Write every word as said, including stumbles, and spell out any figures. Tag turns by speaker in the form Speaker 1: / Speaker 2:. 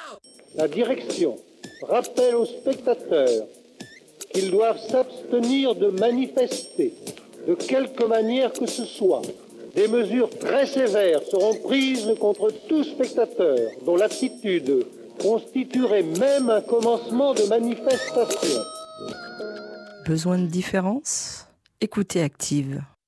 Speaker 1: La direction rappelle aux spectateurs qu'ils doivent s'abstenir de manifester, de quelque manière que ce soit. Des mesures très sévères seront prises contre tout spectateur dont l'attitude constituerait même un commencement de manifestation.
Speaker 2: Besoin de différence ? Écoutez Active.